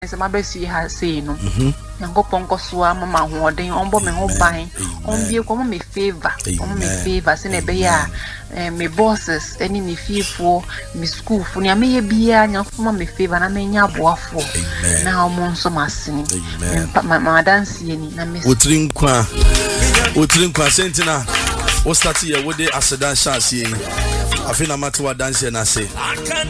my best has seen. And go ponko swa mama hoden on bomb me home buying on be come me favor in a bear me bosses any me fearful me school for near me be a from me favor and I mean ya boafo now monso massing my dance any utrin kwa sentina o start here wo de asedan chance yi afina matwa dance na say